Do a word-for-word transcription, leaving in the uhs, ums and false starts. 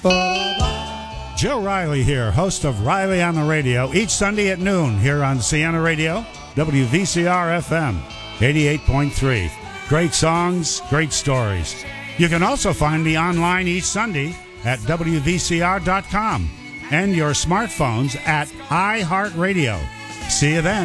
Joe Riley here, host of Riley on the Radio, each Sunday at noon here on Sienna Radio, W V C R F M, eighty-eight point three. Great songs, great stories. You can also find me online each Sunday at W V C R dot com and your smartphones at iHeartRadio. See you then.